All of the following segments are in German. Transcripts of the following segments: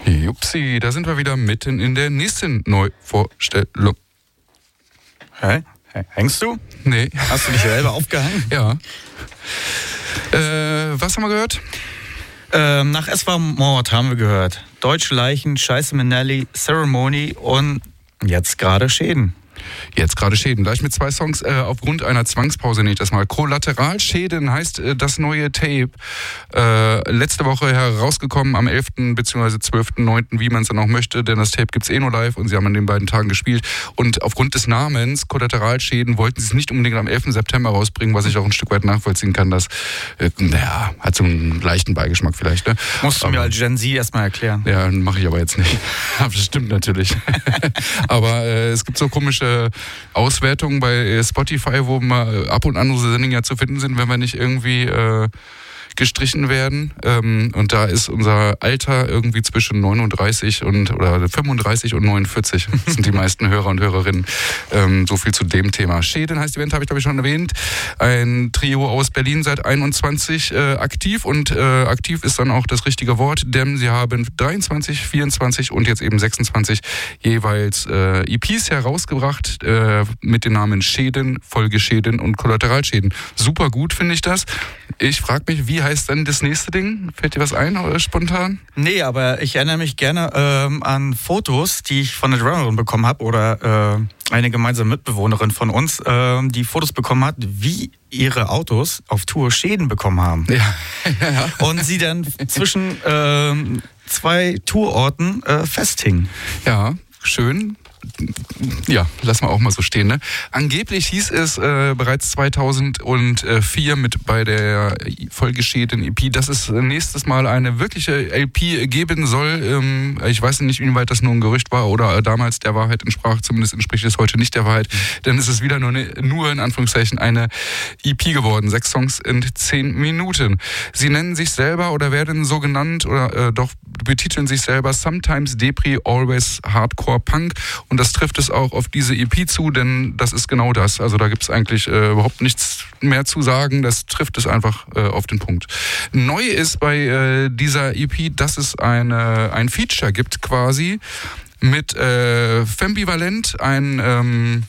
Jupsi, da sind wir wieder mitten in der nächsten Neuvorstellung. Hä? Hängst du? Nee. Hast du dich selber aufgehangen? Ja. Was haben wir gehört? Nach Es war Mord haben wir gehört. Deutsche Leichen, Scheiße Minnelli, Ceremony und jetzt gerade Schäden. Jetzt gerade Schäden. Gleich mit 2 Songs aufgrund einer Zwangspause, nenne ich das mal. Kollateralschäden heißt das neue Tape. Letzte Woche herausgekommen am 11. bzw. 12.9., wie man es dann auch möchte, denn das Tape gibt es nur live und sie haben an den beiden Tagen gespielt. Und aufgrund des Namens Kollateralschäden wollten sie es nicht unbedingt am 11. September rausbringen, was ich auch ein Stück weit nachvollziehen kann. Das hat so einen leichten Beigeschmack vielleicht. Ne? Musst du mir als Gen Z erstmal erklären. Ja, mache ich aber jetzt nicht. Das stimmt natürlich. Aber es gibt so komische Auswertungen bei Spotify, wo mal ab und an unsere Sendungen ja zu finden sind, wenn wir nicht irgendwie gestrichen werden. Und da ist unser Alter irgendwie zwischen 39 oder 35 und 49. Das sind die meisten Hörer und Hörerinnen. So viel zu dem Thema. Schäden heißt die Band, habe ich glaube ich schon erwähnt. Ein Trio aus Berlin, seit 21 aktiv. Und aktiv ist dann auch das richtige Wort, denn sie haben 23, 24 und jetzt eben 26 jeweils EPs herausgebracht mit den Namen Schäden, Folgeschäden und Kollateralschäden. Super gut finde ich das. Ich frage mich, wie heißt denn das nächste Ding? Fällt dir was ein oder spontan? Nee, aber ich erinnere mich gerne an Fotos, die ich von der Drummerin bekommen habe oder eine gemeinsame Mitbewohnerin von uns, die Fotos bekommen hat, wie ihre Autos auf Tour Schäden bekommen haben. Ja. Und sie dann zwischen 2 Tourorten festhingen. Ja, schön. Ja, lassen wir auch mal so stehen. Ne? Angeblich hieß es bereits 2004 mit bei der Folgeschäden EP, dass es nächstes Mal eine wirkliche LP geben soll. Ich weiß nicht, inwieweit das nur ein Gerücht war oder damals der Wahrheit entsprach. Zumindest entspricht es heute nicht der Wahrheit. Denn es ist wieder nur in Anführungszeichen eine EP geworden. 6 Songs in 10 Minuten. Sie nennen sich selber oder werden so genannt oder doch betiteln sich selber Sometimes Depri, Always Hardcore Punk. Und das trifft es auch auf diese EP zu, denn das ist genau das. Also da gibt es eigentlich überhaupt nichts mehr zu sagen. Das trifft es einfach auf den Punkt. Neu ist bei dieser EP, dass es ein Feature gibt quasi mit Fembivalent, ein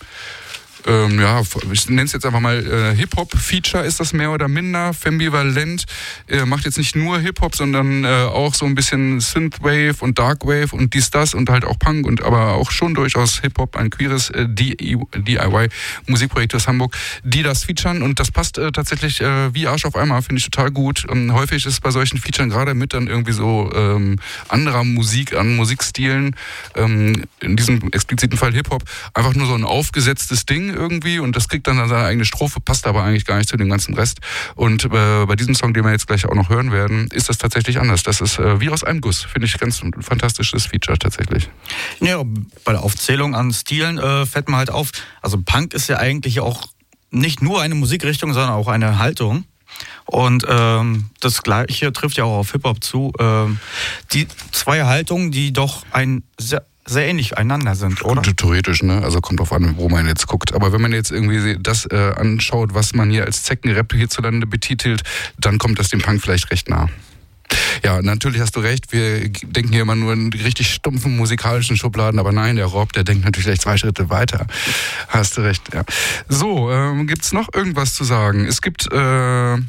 ich nenne es jetzt einfach mal Hip-Hop-Feature ist das mehr oder minder. Fembivalent macht jetzt nicht nur Hip-Hop, sondern auch so ein bisschen Synthwave und Darkwave und das und halt auch Punk und aber auch schon durchaus Hip-Hop, ein queeres DIY-Musikprojekt aus Hamburg, die das featuren und das passt tatsächlich wie Arsch auf einmal, finde ich total gut. Häufig ist es bei solchen Featuren gerade mit dann irgendwie so anderer Musik, an Musikstilen, in diesem expliziten Fall Hip-Hop, einfach nur so ein aufgesetztes Ding irgendwie und das kriegt dann seine eigene Strophe, passt aber eigentlich gar nicht zu dem ganzen Rest. Und bei diesem Song, den wir jetzt gleich auch noch hören werden, ist das tatsächlich anders. Das ist wie aus einem Guss. Finde ich ganz ein fantastisches Feature tatsächlich. Ja, bei der Aufzählung an Stilen fällt mir halt auf, also Punk ist ja eigentlich auch nicht nur eine Musikrichtung, sondern auch eine Haltung. Und das Gleiche trifft ja auch auf Hip-Hop zu. Die 2 Haltungen, die doch sehr ähnlich einander sind, oder? Theoretisch, ne? Also kommt drauf an, wo man jetzt guckt. Aber wenn man jetzt irgendwie das anschaut, was man hier als Zeckenrap hierzulande betitelt, dann kommt das dem Punk vielleicht recht nah. Ja, natürlich hast du recht, wir denken hier immer nur in richtig stumpfen musikalischen Schubladen, aber nein, der Rob, der denkt natürlich gleich 2 Schritte weiter. Hast du recht, ja. So, gibt's noch irgendwas zu sagen? Es gibt, wir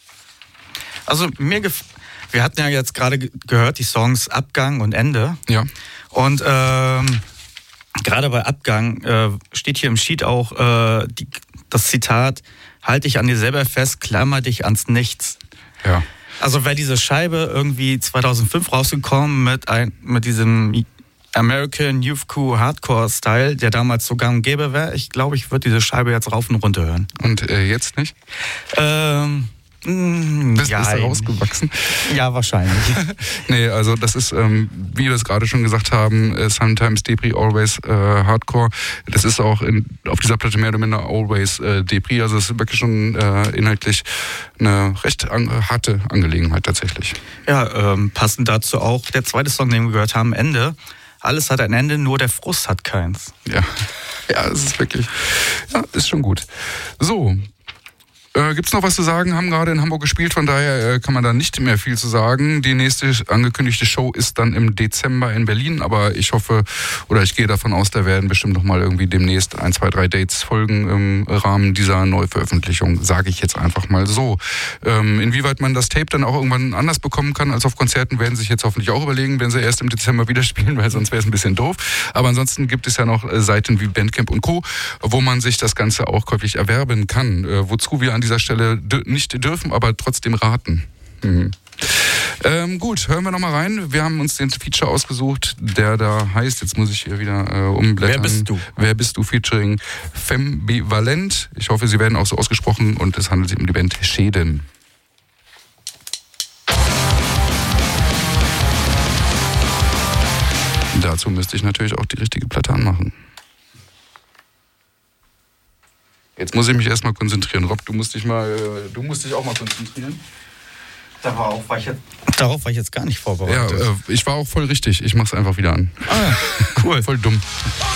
hatten ja jetzt gerade gehört, die Songs Abgang und Ende. Ja. Und gerade bei Abgang steht hier im Sheet auch das Zitat, halt dich an dir selber fest, klammer dich ans Nichts. Ja. Also wäre diese Scheibe irgendwie 2005 rausgekommen mit diesem American Youth Crew Hardcore Style, der damals so gang und gäbe wäre, ich glaube, ich würde diese Scheibe jetzt rauf und runter hören. Und jetzt nicht? Bist du rausgewachsen? Ja, wahrscheinlich. Nee, also das ist, wie wir es gerade schon gesagt haben, Sometimes Depri, Always Hardcore. Das ist auch auf dieser Platte mehr oder minder Always Depri. Also es ist wirklich schon inhaltlich eine recht harte Angelegenheit tatsächlich. Ja, passend dazu auch der zweite Song, den wir gehört haben, Ende. Alles hat ein Ende, nur der Frust hat keins. Ja, es ist wirklich, ja, ist schon gut. So. Gibt's noch was zu sagen? Haben gerade in Hamburg gespielt, von daher kann man da nicht mehr viel zu sagen. Die nächste angekündigte Show ist dann im Dezember in Berlin, aber ich hoffe, oder ich gehe davon aus, da werden bestimmt noch mal irgendwie demnächst 1, 2, 3 Dates folgen im Rahmen dieser Neuveröffentlichung, sage ich jetzt einfach mal so. Inwieweit man das Tape dann auch irgendwann anders bekommen kann als auf Konzerten, werden sich jetzt hoffentlich auch überlegen, wenn sie erst im Dezember wieder spielen, weil sonst wäre es ein bisschen doof. Aber ansonsten gibt es ja noch Seiten wie Bandcamp und Co., wo man sich das Ganze auch käuflich erwerben kann. Wozu wir an dieser Stelle nicht dürfen, aber trotzdem raten. Gut, hören wir nochmal rein. Wir haben uns den Feature ausgesucht, der da heißt, jetzt muss ich hier wieder umblättern. Wer bist du? Wer bist du? Featuring Fembivalent. Ich hoffe, sie werden auch so ausgesprochen und es handelt sich um die Band Schäden. Dazu müsste ich natürlich auch die richtige Platte anmachen. Jetzt muss ich mich erstmal konzentrieren. Rob, du musst dich auch mal konzentrieren. Darauf war ich jetzt gar nicht vorbereitet. Ja, ich war auch voll richtig. Ich mach's einfach wieder an. Ah, cool. Voll dumm.